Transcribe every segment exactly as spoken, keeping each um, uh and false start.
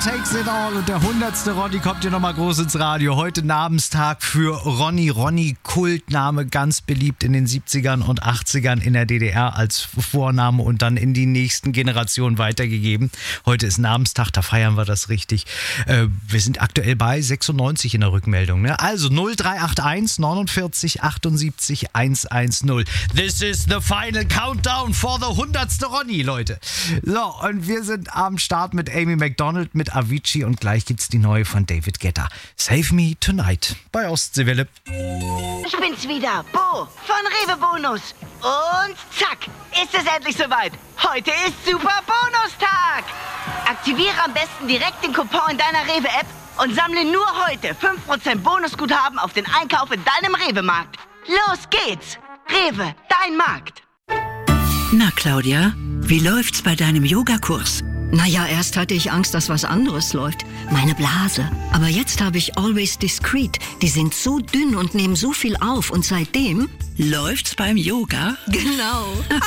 takes it all und der hundertste Ronny kommt hier nochmal groß ins Radio. Heute Namenstag für Ronny. Ronny, Kultname, ganz beliebt in den siebzigern und achtzigern in der D D R als Vorname und dann in die nächsten Generationen weitergegeben. Heute ist Namenstag, da feiern wir das richtig. Äh, wir sind aktuell bei sechsundneunzig in der Rückmeldung. Ne? Also null drei acht eins neunundvierzig achtundsiebzig hundertzehn. This is the final countdown for the hundertste Ronny, Leute. So, und wir sind am Start mit Amy Macdonald, mit Avicii und gleich gibt's die neue von David Guetta. Save Me Tonight bei Ostseewelle. Ich bin's wieder, Bo von Rewe Bonus. Und zack, ist es endlich soweit. Heute ist Super Bonustag. Aktiviere am besten direkt den Coupon in deiner Rewe-App und sammle nur heute fünf Prozent Bonusguthaben auf den Einkauf in deinem Rewe-Markt. Los geht's. Rewe, dein Markt. Na, Claudia, wie läuft's bei deinem Yogakurs? Naja, erst hatte ich Angst, dass was anderes läuft. Meine Blase. Aber jetzt habe ich Always Discreet. Die sind so dünn und nehmen so viel auf. Und seitdem... Läuft's beim Yoga? Genau.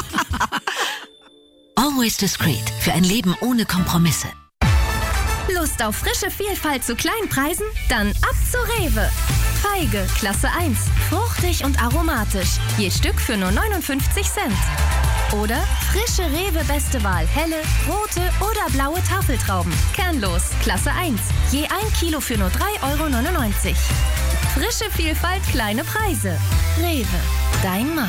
Always Discreet. Für ein Leben ohne Kompromisse. Lust auf frische Vielfalt zu kleinen Preisen? Dann ab zu Rewe. Feige, Klasse eins. Fruchtig und aromatisch. Je Stück für nur neunundfünfzig Cent. Oder frische Rewe Beste Wahl. Helle, rote oder blaue Tafeltrauben. Kernlos, Klasse eins. Je ein Kilo für nur drei Euro neunundneunzig. Frische Vielfalt, kleine Preise. Rewe, dein Markt.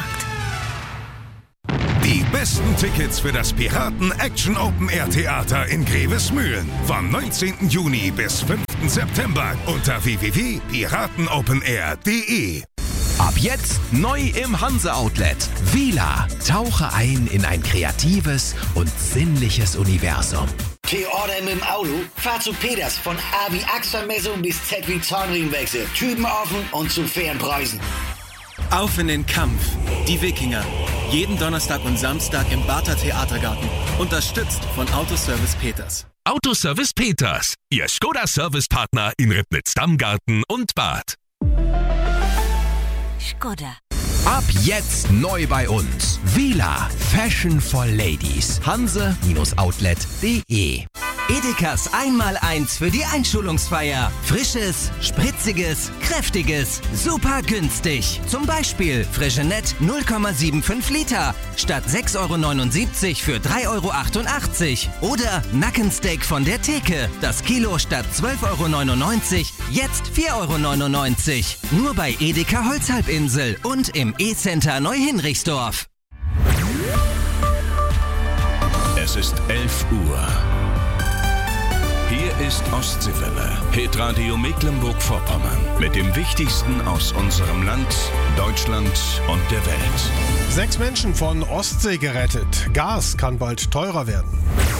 Die besten Tickets für das Piraten Action Open Air Theater in Grevesmühlen vom neunzehnten Juni bis fünften September unter w w w punkt piratenopenair punkt de. Ab jetzt neu im Hanse Outlet. Vila. Tauche ein in ein kreatives und sinnliches Universum. T-Order mit dem Auto? Fahr zu Peters von A wie Achsermessung bis Z wie Zahnriemenwechsel. Typen offen und zu fairen Preisen. Auf in den Kampf. Die Wikinger. Jeden Donnerstag und Samstag im Barther Theatergarten. Unterstützt von Autoservice Peters. Autoservice Peters. Ihr Skoda-Service-Partner in Ribnitz-Dammgarten und Bad. Skoda. Ab jetzt neu bei uns. Vila. Fashion for Ladies. Hanse-Outlet punkt de. Edekas Einmaleins für die Einschulungsfeier. Frisches, spritziges, kräftiges, super günstig. Zum Beispiel Frigenet null Komma fünfundsiebzig Liter statt sechs Euro neunundsiebzig für drei Euro achtundachtzig. Oder Nackensteak von der Theke. Das Kilo statt zwölf Euro neunundneunzig, jetzt vier Euro neunundneunzig. Nur bei Edeka Holzhalbinsel und im E-Center Neuhinrichsdorf. Es ist elf Uhr. Hier ist Ostseewelle, Hitradio Mecklenburg-Vorpommern. Mit dem Wichtigsten aus unserem Land, Deutschland und der Welt. Sechs Menschen von Ostsee gerettet. Gas kann bald teurer werden.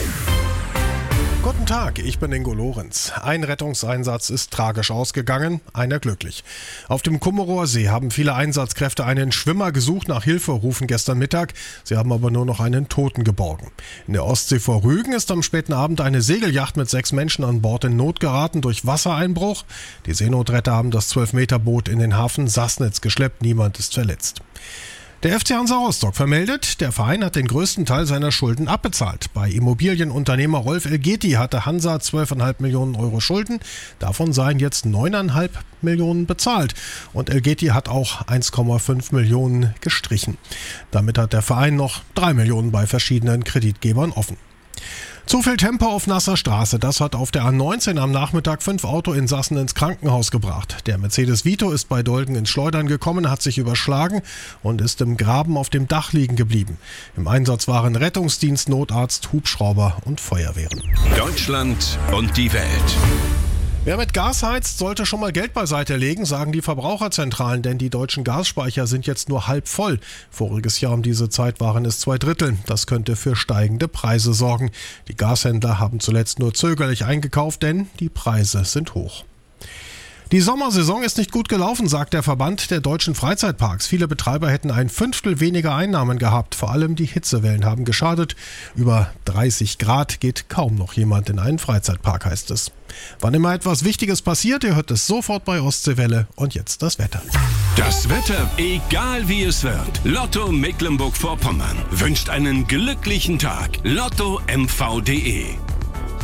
Guten Tag, ich bin Ingo Lorenz. Ein Rettungseinsatz ist tragisch ausgegangen, einer glücklich. Auf dem Kummerower See haben viele Einsatzkräfte einen Schwimmer gesucht, nach Hilfe rufen gestern Mittag. Sie haben aber nur noch einen Toten geborgen. In der Ostsee vor Rügen ist am späten Abend eine Segelyacht mit sechs Menschen an Bord in Not geraten durch Wassereinbruch. Die Seenotretter haben das zwölf Meter Boot in den Hafen Sassnitz geschleppt, niemand ist verletzt. Der F C Hansa Rostock vermeldet, der Verein hat den größten Teil seiner Schulden abbezahlt. Bei Immobilienunternehmer Rolf Elgeti hatte Hansa zwölf Komma fünf Millionen Euro Schulden. Davon seien jetzt neun Komma fünf Millionen bezahlt. Und Elgeti hat auch eins Komma fünf Millionen gestrichen. Damit hat der Verein noch drei Millionen bei verschiedenen Kreditgebern offen. Zu viel Tempo auf nasser Straße, das hat auf der A neunzehn am Nachmittag fünf Autoinsassen ins Krankenhaus gebracht. Der Mercedes Vito ist bei Dolgen ins Schleudern gekommen, hat sich überschlagen und ist im Graben auf dem Dach liegen geblieben. Im Einsatz waren Rettungsdienst, Notarzt, Hubschrauber und Feuerwehren. Deutschland und die Welt. Wer mit Gas heizt, sollte schon mal Geld beiseite legen, sagen die Verbraucherzentralen, denn die deutschen Gasspeicher sind jetzt nur halb voll. Voriges Jahr um diese Zeit waren es zwei Drittel. Das könnte für steigende Preise sorgen. Die Gashändler haben zuletzt nur zögerlich eingekauft, denn die Preise sind hoch. Die Sommersaison ist nicht gut gelaufen, sagt der Verband der deutschen Freizeitparks. Viele Betreiber hätten ein Fünftel weniger Einnahmen gehabt. Vor allem die Hitzewellen haben geschadet. Über dreißig Grad geht kaum noch jemand in einen Freizeitpark, heißt es. Wann immer etwas Wichtiges passiert, ihr hört es sofort bei Ostseewelle. Und jetzt das Wetter. Das Wetter, egal wie es wird. Lotto Mecklenburg-Vorpommern wünscht einen glücklichen Tag. Lotto M V punkt de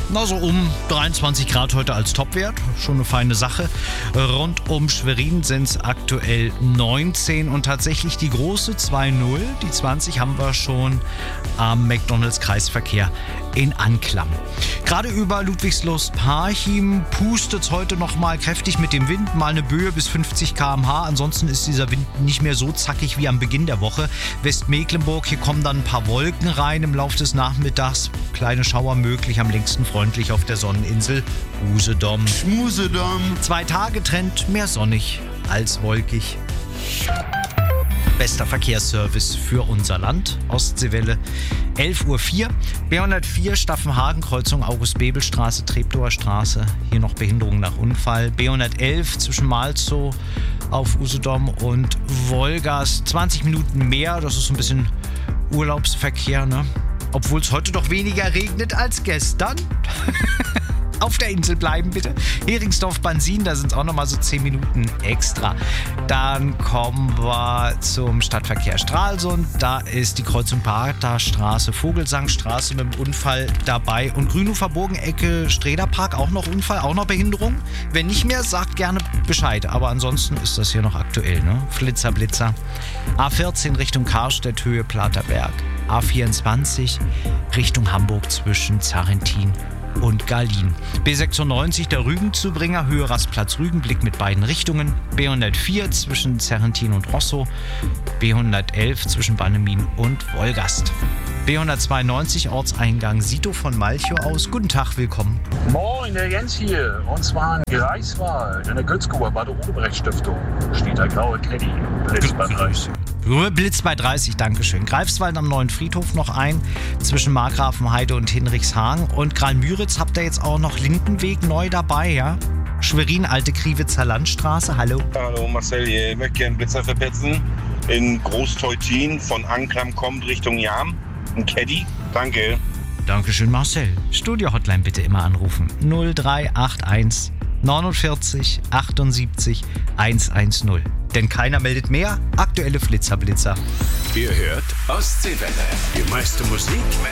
Also um dreiundzwanzig Grad heute als Topwert, schon eine feine Sache. Rund um Schwerin sind es aktuell neunzehn und tatsächlich die große zwei null, die zwanzig haben wir schon am McDonalds Kreisverkehr in Anklam. Gerade über Ludwigslust-Parchim pustet es heute noch mal kräftig mit dem Wind, mal eine Böe bis fünfzig Kilometer pro Stunde. Ansonsten ist dieser Wind nicht mehr so zackig wie am Beginn der Woche. Westmecklenburg, hier kommen dann ein paar Wolken rein im Laufe des Nachmittags. Kleine Schauer möglich, am längsten freundlich auf der Sonneninsel Usedom. Schmusedom. Zwei Tage Trend, mehr sonnig als wolkig. Bester Verkehrsservice für unser Land. Ostseewelle elf Uhr vier. B hundertvier Staffenhagen, Kreuzung August-Bebel-Straße, Treptower Straße. Hier noch Behinderung nach Unfall. B hundertelf zwischen Malzow auf Usedom und Wolgast. zwanzig Minuten mehr. Das ist so ein bisschen Urlaubsverkehr, ne? Obwohl es heute doch weniger regnet als gestern. Auf der Insel bleiben, bitte. Heringsdorf-Bansin, da sind es auch nochmal so zehn Minuten extra. Dann kommen wir zum Stadtverkehr Stralsund. Da ist die Kreuzung Paterstraße, Vogelsangstraße mit dem Unfall dabei. Und Grünhofer Burgenecke, Strederpark, auch noch Unfall, auch noch Behinderung. Wenn nicht mehr, sagt gerne Bescheid. Aber ansonsten ist das hier noch aktuell, ne? Flitzer, Blitzer. A vierzehn Richtung Karstedt, Höhe Platerberg. A vierundzwanzig Richtung Hamburg zwischen Zarrentin und Galin. B sechsundneunzig der Rügenzubringer, Höhe Rastplatz Rügen, Blick mit beiden Richtungen. B hundertvier zwischen Zerrentin und Rosso. B hundertelf zwischen Bannemin und Wolgast. B hundertzweiundneunzig Ortseingang Sito von Malchow aus. Guten Tag, willkommen. Moin, der Jens hier. Und zwar in Greifswald, in der Götzgruber bei der Odebrecht-Stiftung. Steht der graue Caddy. Blitz bei dreißig. Blitz bei dreißig, Dankeschön. Greifswald am neuen Friedhof noch ein, zwischen Markgrafenheide und Hinrichshagen. Und Kralmüritz habt ihr jetzt auch noch Lindenweg neu dabei, ja? Schwerin, Alte Kriwitzer Landstraße, hallo. Hallo, Marcel hier. Ich möchte gerne Blitzer verpetzen. In Großteutin von Anklam kommt Richtung Jam. Ein Caddy, danke. Dankeschön, Marcel. Studio-Hotline bitte immer anrufen. null drei acht eins neunundvierzig achtundsiebzig hundertzehn. Denn keiner meldet mehr. Aktuelle Flitzer-Blitzer. Ihr hört Ostseewelle. Die meiste Musik